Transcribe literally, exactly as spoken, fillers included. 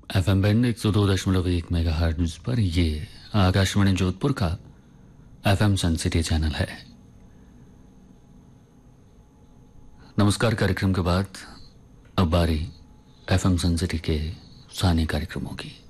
F M band एक सौ दो दशमलव एक मेगा हर्ट्ज पर ये आकाशवाणी जोधपुर का एफ एम सन सिटी चैनल है। नमस्कार कार्यक्रम के बाद अब बारी एफ एम सन सिटी के सानी कार्यक्रमों की।